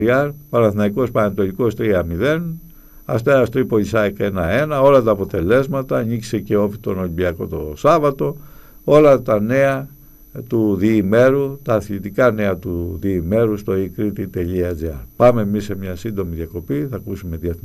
Παναθηναϊκός Πανετολικός 3-0, Αστέρας Τρίπολης ΑΕΚ 1-1, όλα τα αποτελέσματα, νίκησε και τον Ολυμπιακό το Σάββατο, όλα τα νέα του διημέρου, τα αθλητικά νέα του διημέρου στο eCrete.gr. Πάμε εμείς σε μια σύντομη διακοπή, θα ακούσουμε